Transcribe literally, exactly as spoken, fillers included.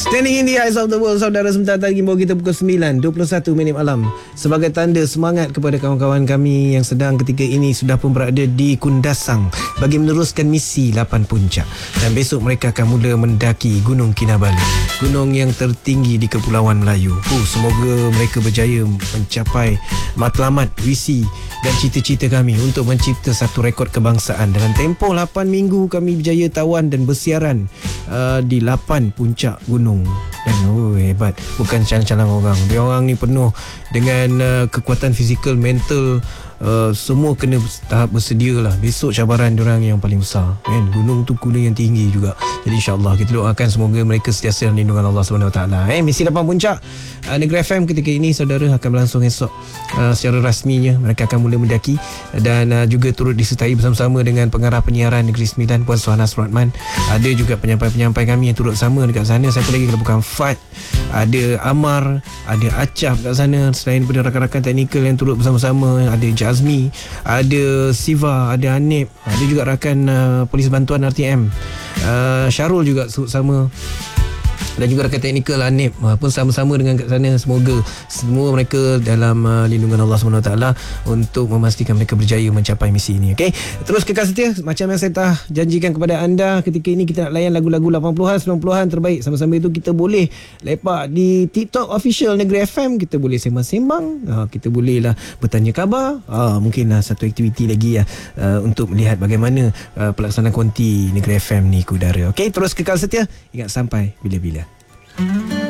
Standing in the eyes of the world, saudara, sebentar lagi baru kita pukul sembilan dua puluh satu minit malam. Sebagai tanda semangat kepada kawan-kawan kami yang sedang ketika ini sudah pun berada di Kundasang bagi meneruskan misi lapan puncak. Dan besok mereka akan mula mendaki Gunung Kinabalu, gunung yang tertinggi di Kepulauan Melayu. Oh, semoga mereka berjaya mencapai matlamat, visi dan cita-cita kami untuk mencipta satu rekod kebangsaan. Dalam tempoh lapan minggu kami berjaya tawan dan bersiaran uh, di lapan puncak gunung. Dan oh, hebat, bukan calang-calang orang. Dia orang ni penuh dengan uh, kekuatan fizikal, mental, uh, semua kena tahap bersedia lah. Besok cabaran diorang yang paling besar, kan? Gunung tu gunung yang tinggi juga. Jadi insyaAllah kita doakan semoga mereka sentiasa dalam lindungan Allah subhanahu wa taala. Eh, misi lapan puncak uh, Negeri F M ketika ini, saudara, akan berlangsung esok uh, secara rasminya. Mereka akan mula mendaki dan uh, juga turut disertai bersama-sama dengan pengarah penyiaran Negeri Sembilan, Puan Suhana Suratman. Ada juga penyampai-penyampai kami yang turut sama dekat sana. Siapa lagi kalau bukan Fat, ada Amar, ada Acaf kat sana. Selain daripada rakan-rakan teknikal yang turut bersama-sama, ada Jazmi, ada Siva, ada Anip, ada juga rakan uh, Polis Bantuan R T M, uh, Syarul juga sama, dan juga rakan teknikal Anip pun sama-sama dengan kat sana. Semoga semua mereka dalam uh, lindungan Allah subhanahu wa taala untuk memastikan mereka berjaya mencapai misi ini. Okey, terus kekal setia macam yang saya telah janjikan kepada anda. Ketika ini kita nak layan lagu-lagu lapan puluhan, sembilan puluhan terbaik. Sama-sama itu kita boleh lepak di TikTok official Negeri F M. Kita boleh sembang-sembang, uh, kita bolehlah bertanya khabar, uh, mungkinlah satu aktiviti lagi ya, uh, untuk melihat bagaimana uh, pelaksanaan konti Negeri F M ni ke udara. Okey, terus kekal setia, ingat sampai bila-bila.